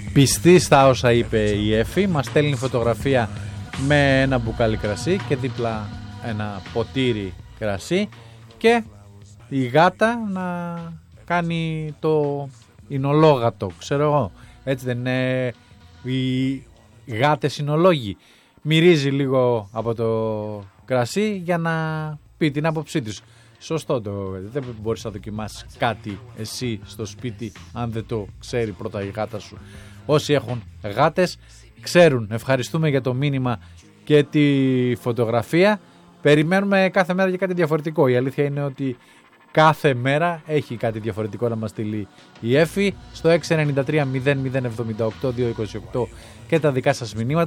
πιστή στα όσα είπε η Εφη. Μας στέλνει φωτογραφία με ένα μπουκάλι κρασί και δίπλα ένα ποτήρι κρασί και η γάτα να κάνει το εινολόγατο, ξέρω εγώ. Έτσι δεν είναι οι γάτες εινολόγοι? Μυρίζει λίγο από το κρασί για να πει την άποψή τους. Σωστό το. Δεν μπορείς να δοκιμάσεις κάτι εσύ στο σπίτι αν δεν το ξέρει πρώτα η γάτα σου. Όσοι έχουν γάτες ξέρουν. Ευχαριστούμε για το μήνυμα και τη φωτογραφία. Περιμένουμε κάθε μέρα για κάτι διαφορετικό. Η αλήθεια είναι ότι κάθε μέρα έχει κάτι διαφορετικό να μας στείλει η Εφη στο 693 0078 228 και τα δικά σας μηνύματα.